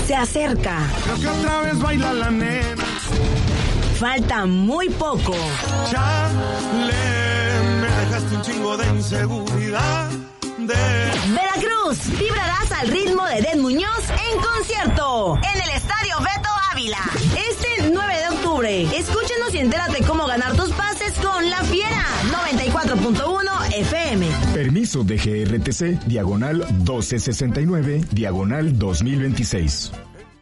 se acerca. Creo que otra vez baila la nena. Falta muy poco. Chale, me dejaste un chingo de inseguridad. Veracruz, vibrarás al ritmo de Den Muñoz en concierto en el Estadio Beto Ávila. Este 9 de octubre, escúchenos y entérate cómo ganar tus pases con La Fiera 94.1 FM. Permiso de GRTC, diagonal 1269, diagonal 2026.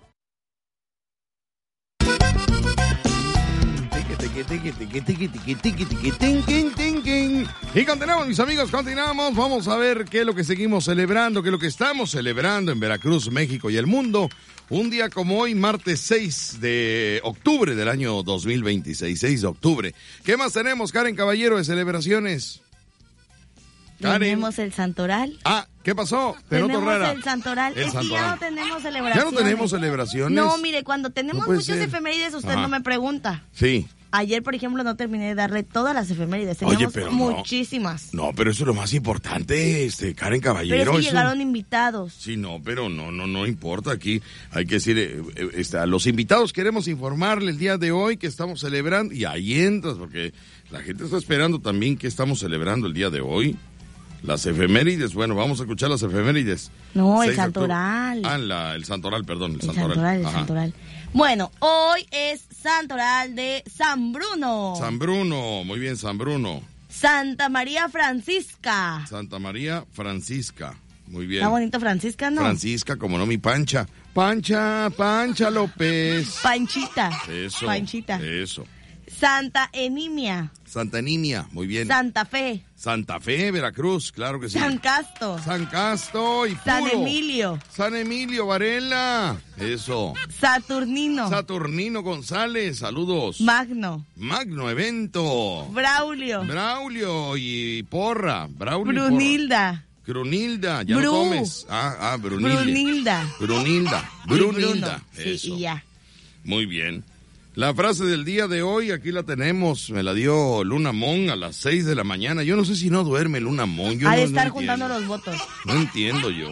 Y continuamos, mis amigos, continuamos. Vamos a ver qué es lo que seguimos celebrando, qué es lo que estamos celebrando en Veracruz, México y el mundo. Un día como hoy, martes 6 de octubre del año 2026, 6 de octubre. ¿Qué más tenemos, Karen Caballero, de celebraciones? Karen. Tenemos el Santoral. Ah, ¿qué pasó? Tenemos el Santoral. Es que ya no tenemos celebraciones. ¿Ya no tenemos celebraciones? No, mire, cuando tenemos muchas efemérides, usted no me pregunta. Sí. Ayer, por ejemplo, no terminé de darle todas las efemérides. Teníamos muchísimas. No, pero eso es lo más importante, Karen Caballero. Pero es que llegaron invitados. Sí, no, pero no importa. Aquí hay que decir, a los invitados queremos informarle el día de hoy que estamos celebrando. Y ahí entras, porque la gente está esperando también que estamos celebrando el día de hoy. Las efemérides, bueno, vamos a escuchar las efemérides. No, el Santoral. El Santoral, perdón. El Santoral. Bueno, hoy es Santoral de San Bruno. San Bruno, muy bien, San Bruno. Santa María Francisca. Santa María Francisca, muy bien. Está bonito Francisca, ¿no? Francisca, como no, mi Pancha. Pancha López. Panchita. Eso. Panchita. Eso. Santa Enimia. Santa Enimia, muy bien. Santa Fe. Santa Fe, Veracruz, claro que sí. San Casto. San Casto y Puro. San Emilio. San Emilio, Varela. Eso. Saturnino González, saludos. Magno Evento. Braulio y Porra. Brunilda. Ya no comes. Brunilda. Brunilda. Sí, eso. y ya. Muy bien. La frase del día de hoy, aquí la tenemos, me la dio Luna Mon a las 6 de la mañana. Yo no sé si no duerme Luna Mon. Ha de estar juntando los votos. No entiendo yo.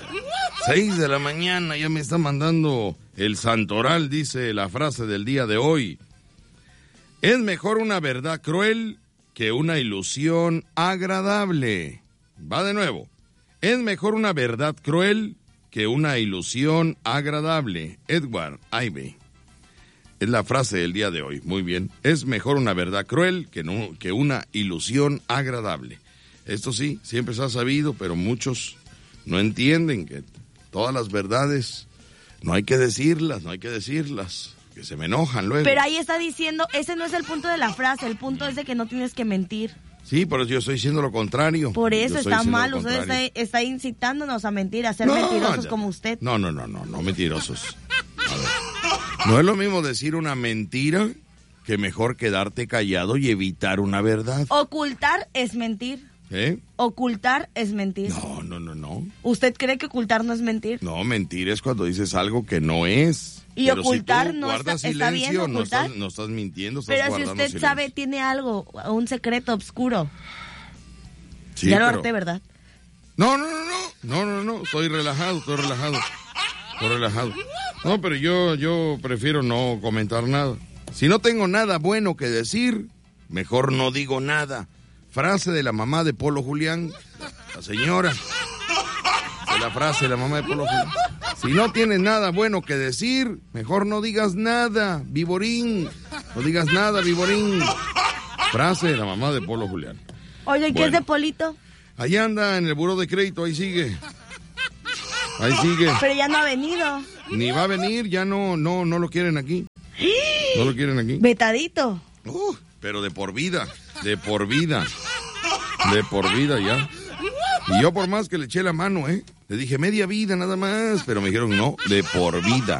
6 de la mañana ya me está mandando el Santoral, dice la frase del día de hoy. Es mejor una verdad cruel que una ilusión agradable. Va de nuevo. Es mejor una verdad cruel que una ilusión agradable. Edward Ivey. Es la frase del día de hoy. Muy bien. Es mejor una verdad cruel que una ilusión agradable. Esto sí, siempre se ha sabido, pero muchos no entienden que todas las verdades no hay que decirlas, que se me enojan luego. Pero ahí está diciendo, ese no es el punto de la frase, el punto es de que no tienes que mentir. Sí, pero yo estoy diciendo lo contrario. Por eso está mal, usted está incitándonos a mentir, a ser mentirosos como usted. No, mentirosos. A ver. No es lo mismo decir una mentira que mejor quedarte callado y evitar una verdad. Ocultar es mentir. Ocultar es mentir. No. ¿Usted cree que ocultar no es mentir? No, mentir es cuando dices algo que no es. Y pero ocultar si tú no está bien ocultar. No estás mintiendo, estás pero guardando si usted silencio. sabe, tiene algo, un secreto oscuro. Sí, ya lo harté, ¿verdad? No, estoy relajado. No, pero yo prefiero no comentar nada. Si no tengo nada bueno que decir, mejor no digo nada. Frase de la mamá de Polo Julián, la señora. Es la frase de la mamá de Polo Julián. Si no tienes nada bueno que decir, mejor no digas nada, Viborín. No digas nada, Viborín. Frase de la mamá de Polo Julián. Oye, ¿qué es de Polito? Ahí anda en el buró de crédito, ahí sigue. Pero ya no ha venido. Ni va a venir, ya no lo quieren aquí. No lo quieren aquí. Vetadito. Pero de por vida ya. Y yo por más que le eché la mano, le dije media vida nada más, pero me dijeron no, de por vida.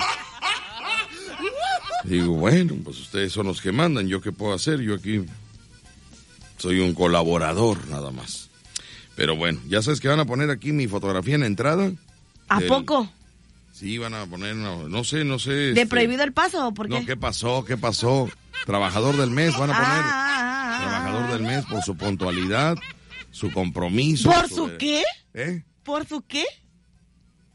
Digo, bueno, pues ustedes son los que mandan, ¿yo qué puedo hacer? Yo aquí soy un colaborador nada más. Pero bueno, ya sabes que van a poner aquí mi fotografía en la entrada. ¿A poco? Sí, van a poner, no sé. ¿De prohibido el paso o por qué? No, ¿qué pasó? Trabajador del mes van a poner. Trabajador del mes por su puntualidad, su compromiso. ¿Por su qué? ¿Eh? ¿Por su qué?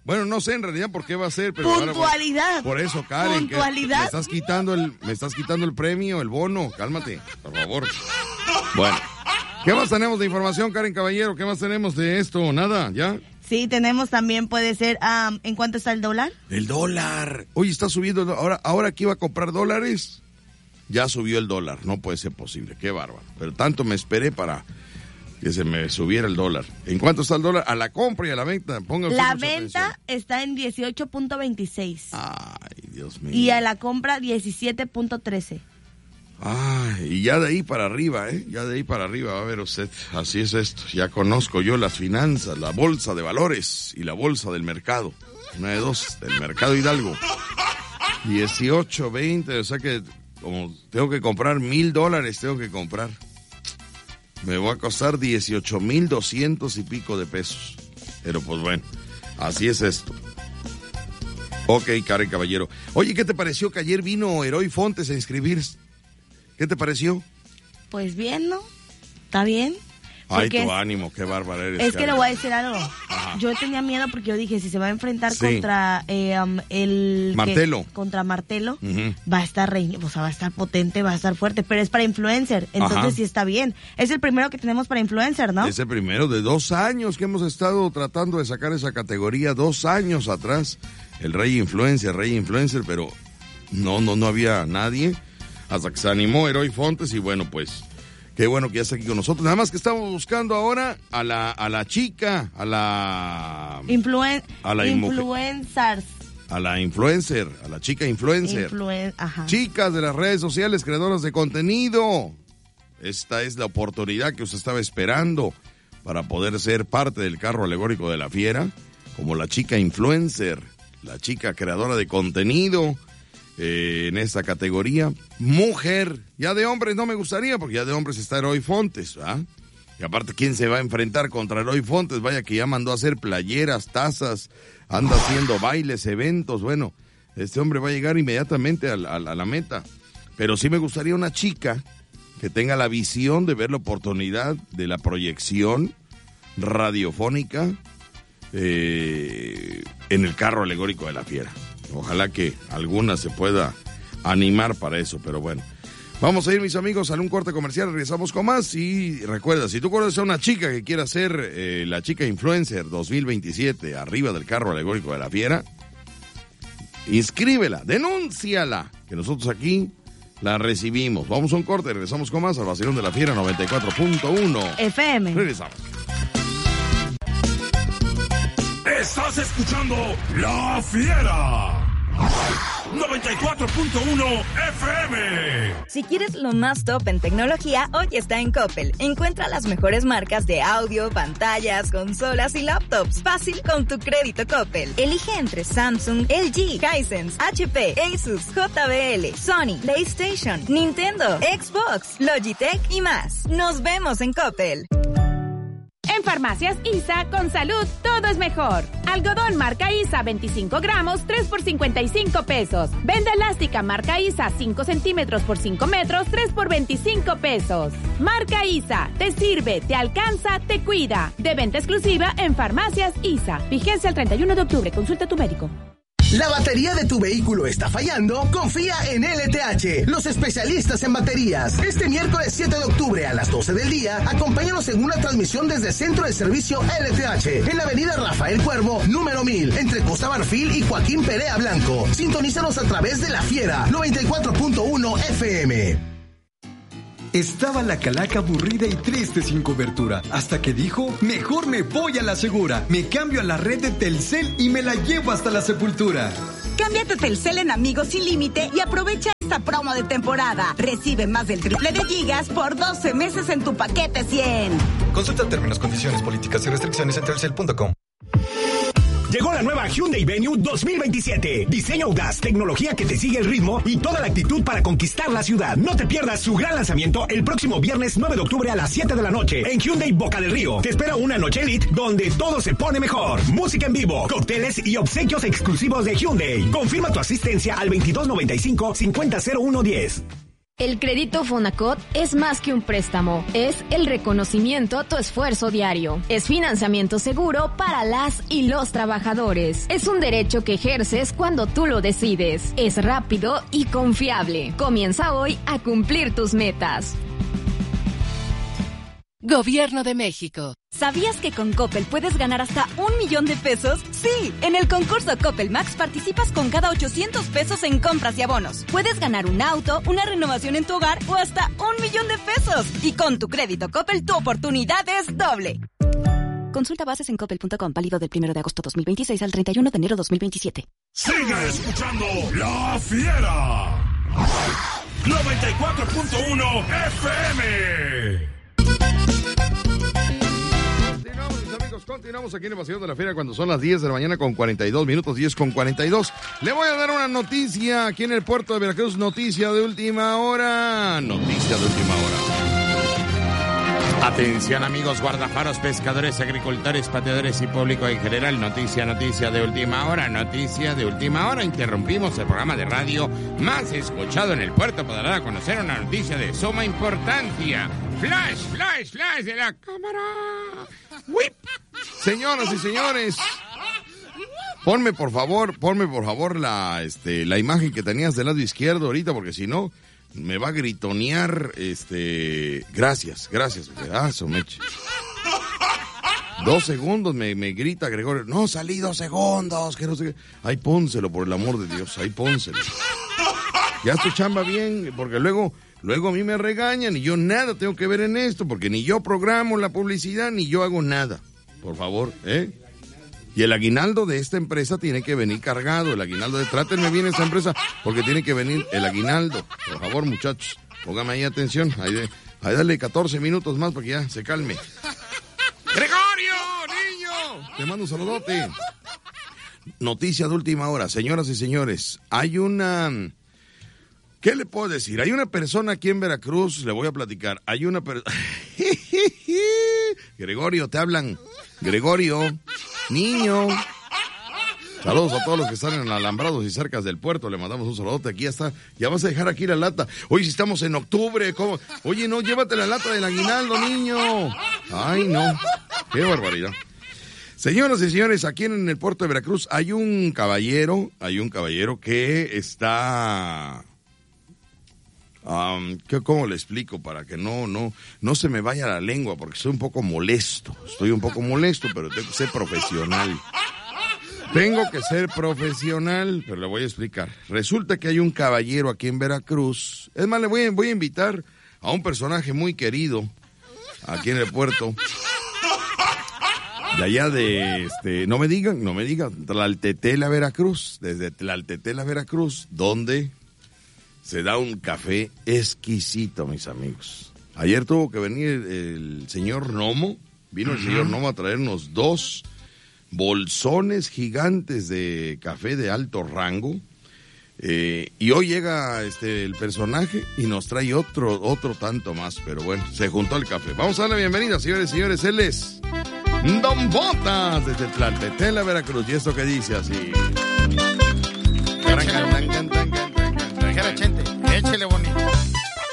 Bueno, no sé en realidad por qué va a ser, pero puntualidad. Ahora, por eso, Karen, puntualidad. me estás quitando el premio, el bono. Cálmate, por favor. Bueno, ¿qué más tenemos de información, Karen Caballero? ¿Qué más tenemos de esto? ¿Nada? ¿Ya? Sí, tenemos también, puede ser, ¿en cuánto está el dólar? El dólar. Oye, está subiendo. Ahora que iba a comprar dólares, ya subió el dólar. No puede ser posible, qué bárbaro. Pero tanto me esperé para que se me subiera el dólar. ¿En cuánto está el dólar? A la compra y a la venta. La venta está en 18.26. Ay, Dios mío. Y a la compra 17.13. Ay, y ya de ahí para arriba, ya de ahí para arriba va a ver usted. Así es esto. Ya conozco yo las finanzas, la bolsa de valores y la bolsa del mercado. Una de dos, del mercado Hidalgo. 18, 20, o sea que como tengo que comprar $1,000, tengo que comprar. Me va a costar 18,200 y pico de pesos. Pero pues bueno, así es esto. Ok, Karen Caballero. Oye, ¿qué te pareció que ayer vino Eroy Fontes a inscribirse? ¿Qué te pareció? Pues bien, ¿no? ¿Está bien? Ay, tu ánimo, qué bárbaro eres. Es que le voy a decir algo. Ajá. Yo tenía miedo porque yo dije, si se va a enfrentar contra el... Martelo. Contra Martelo, va a estar va a estar potente, va a estar fuerte, pero es para influencer, entonces sí está bien. Es el primero que tenemos para influencer, ¿no? Es el primero de 2 años que hemos estado tratando de sacar esa categoría, 2 años atrás. El rey influencer, pero no había nadie. Hasta que se animó Eroy Fontes y bueno, pues... Qué bueno que ya está aquí con nosotros. Nada más que estamos buscando ahora a la chica, a la chica influencer. Chicas de las redes sociales, creadoras de contenido. Esta es la oportunidad que usted estaba esperando para poder ser parte del carro alegórico de la fiera, como la chica influencer, la chica creadora de contenido. En esta categoría, mujer, ya de hombres no me gustaría, porque ya de hombres está Eroy Fontes, ¿ah? Y aparte, ¿quién se va a enfrentar contra Eroy Fontes? Vaya que ya mandó a hacer playeras, tazas, anda haciendo bailes, eventos, bueno, este hombre va a llegar inmediatamente a la meta. Pero sí me gustaría una chica que tenga la visión de ver la oportunidad de la proyección radiofónica en el carro alegórico de la fiera. Ojalá que alguna se pueda animar para eso, pero bueno. Vamos a ir, mis amigos, a un corte comercial, regresamos con más. Y recuerda, si tú conoces a una chica que quiera ser la chica influencer 2027 arriba del carro alegórico de la fiera, inscríbela, denúnciala, que nosotros aquí la recibimos. Vamos a un corte, regresamos con más al Vacilón de la Fiera 94.1 FM. Regresamos. Estás escuchando La Fiera 94.1 FM. Si quieres lo más top en tecnología, hoy está en Coppel. Encuentra las mejores marcas de audio, pantallas, consolas y laptops. Fácil con tu crédito Coppel. Elige entre Samsung, LG, Hisense, HP, Asus, JBL, Sony, PlayStation, Nintendo, Xbox, Logitech y más. Nos vemos en Coppel. En Farmacias ISA, con salud, todo es mejor. Algodón marca ISA 25 gramos, 3 por 55 pesos. Venda elástica marca ISA 5 centímetros por 5 metros, 3 por 25 pesos. Marca ISA, te sirve, te alcanza, te cuida. De venta exclusiva en Farmacias ISA. Vigencia el 31 de octubre. Consulta a tu médico. ¿La batería de tu vehículo está fallando? Confía en LTH, los especialistas en baterías. Este miércoles 7 de octubre a las 12 del día, acompáñanos en una transmisión desde Centro de Servicio LTH, en la avenida Rafael Cuervo, número 1000, entre Costa Marfil y Joaquín Perea Blanco. Sintonízanos a través de La Fiera 94.1 FM. Estaba la calaca aburrida y triste sin cobertura, hasta que dijo, mejor me voy a la segura, me cambio a la red de Telcel y me la llevo hasta la sepultura. Cámbiate Telcel en Amigos Sin Límite y aprovecha esta promo de temporada. Recibe más del triple de gigas por 12 meses en tu paquete 100. Consulta términos, condiciones, políticas y restricciones en telcel.com. Llegó la nueva Hyundai Venue 2027. Diseño audaz, tecnología que te sigue el ritmo y toda la actitud para conquistar la ciudad. No te pierdas su gran lanzamiento el próximo viernes 9 de octubre a las 7 de la noche en Hyundai Boca del Río. Te espera una noche elite donde todo se pone mejor. Música en vivo, cócteles y obsequios exclusivos de Hyundai. Confirma tu asistencia al 2295-500110. El crédito Fonacot es más que un préstamo, es el reconocimiento a tu esfuerzo diario. Es financiamiento seguro para las y los trabajadores. Es un derecho que ejerces cuando tú lo decides. Es rápido y confiable. Comienza hoy a cumplir tus metas. Gobierno de México. ¿Sabías que con Coppel puedes ganar hasta 1,000,000 de pesos? Sí, en el concurso Coppel Max participas con cada 800 pesos en compras y abonos. Puedes ganar un auto, una renovación en tu hogar o hasta 1,000,000 de pesos. Y con tu crédito Coppel, tu oportunidad es doble. Consulta bases en coppel.com, válido del 1 de agosto 2026 al 31 de enero 2027. Sigue escuchando La Fiera. 94.1 FM. Continuamos aquí en el Paseo de la Fiera cuando son las 10 de la mañana con 42 minutos, 10 con 42. Le voy a dar una noticia aquí en el puerto de Veracruz, noticia de última hora. Noticia de última hora. Atención amigos guardafaros, pescadores, agricultores, pateadores y público en general. Noticia de última hora, noticia de última hora. Interrumpimos el programa de radio más escuchado en el puerto para dar a conocer una noticia de suma importancia. Flash, flash, flash de la cámara. ¡Whip! Señoras y señores, ponme por favor la imagen que tenías del lado izquierdo ahorita, porque si no me va a gritonear, gracias, pedazo, meche. 2 segundos me grita Gregorio, no, salí 2 segundos, que no sé qué. Ahí pónselo, por el amor de Dios, ahí pónselo. Ya es tu chamba bien, porque luego a mí me regañan y yo nada tengo que ver en esto, porque ni yo programo la publicidad, ni yo hago nada. Por favor, Y el aguinaldo de esta empresa tiene que venir cargado. El aguinaldo trátenme bien esta empresa, porque tiene que venir el aguinaldo. Por favor, muchachos, póngame ahí atención. Ahí dale 14 minutos más para que ya se calme. ¡Gregorio, niño! Te mando un saludote. Noticia de última hora, señoras y señores. Hay una... ¿Qué le puedo decir? Hay una persona aquí en Veracruz, le voy a platicar. Hay una persona... Gregorio, te hablan. Gregorio, niño. Saludos a todos los que están en Alambrados y cercas del puerto. Le mandamos un saludote. Aquí ya está. Ya vas a dejar aquí la lata. Oye, si estamos en octubre, ¿cómo? Oye, no, llévate la lata del aguinaldo, niño. Ay, no. Qué barbaridad. Señoras y señores, aquí en el puerto de Veracruz hay un caballero que está... ¿cómo le explico? Para que no se me vaya la lengua, porque estoy un poco molesto. Pero tengo que ser profesional. Pero le voy a explicar. Resulta que hay un caballero aquí en Veracruz. Es más, le voy a invitar a un personaje muy querido aquí en el puerto. De allá de, no me digan, Tlaltetela, Veracruz. Desde Tlaltetela, Veracruz, donde... se da un café exquisito, mis amigos. Ayer tuvo que venir el señor Nomo. Vino el señor Nomo a traernos 2 bolsones gigantes de café de alto rango. Y hoy llega el personaje y nos trae otro tanto más. Pero bueno, se juntó el café. Vamos a darle la bienvenida, señores y señores. Él es Don Botas desde Tlaltetela, Veracruz. Y esto que dice así... Échele bonito.